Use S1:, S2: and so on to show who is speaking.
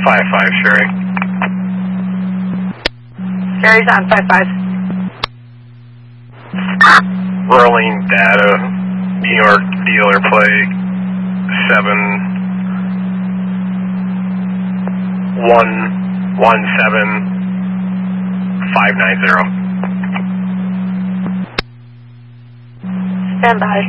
S1: 5-5, Sherry.
S2: Sherry's on 5-5.
S1: Rolling data, New York dealer plate 7117590.
S2: Stand by.